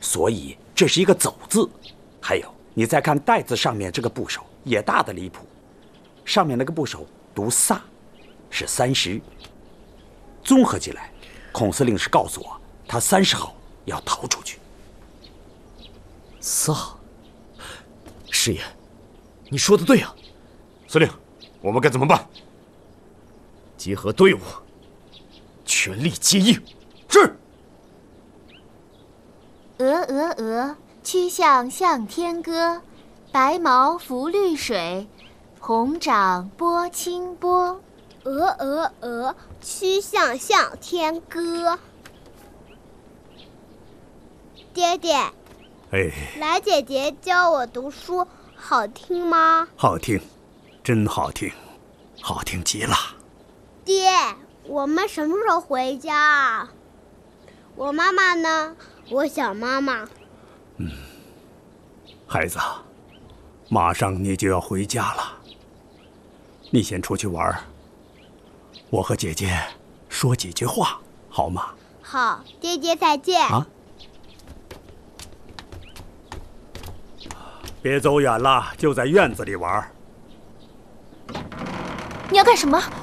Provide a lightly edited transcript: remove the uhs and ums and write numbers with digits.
所以这是一个走字。还有，你再看袋子上面这个部首也大的离谱，上面那个部首读飒，是30。综合起来，孔司令是告诉我，他30号要逃出去。 飒，师爷，你说的对啊。 司令，我们该怎么办？ 结合队伍，全力接应。 是。 鹅，曲项向天歌，白毛浮绿水，红掌拨清波。 鹅，曲项向天歌。爹爹， 哎， 来姐姐教我读书，好听吗？ 好听，真好听，好听极了。 爹，我们什么时候回家啊？我妈妈呢？我想妈妈。 孩子，马上你就要回家了，你先出去玩，我和姐姐说几句话，好吗？ 好，爹爹再见。 啊！别走远了，就在院子里玩。 你要干什么？